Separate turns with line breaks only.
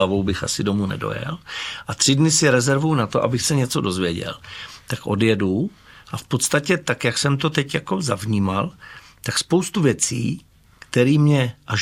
hlavou bych asi domů nedojel. A 3 dny si rezervuju na to, abych se něco dozvěděl. Tak odjedu a v podstatě tak, jak jsem to teď jako zavnímal, tak spoustu věcí, které mě až